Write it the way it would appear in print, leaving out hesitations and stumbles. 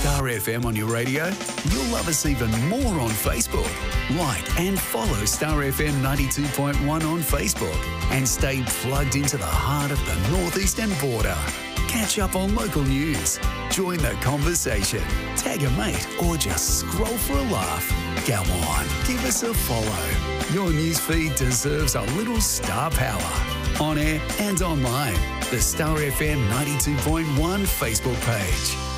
Star FM on your radio? You'll love us even more on Facebook. Like and follow Star FM 92.1 on Facebook and stay plugged into the heart of the northeastern border. Catch up on local news, join the conversation, tag a mate, or just scroll for a laugh. Come on, give us a follow. Your newsfeed deserves a little star power. On air and online, the Star FM 92.1 Facebook page.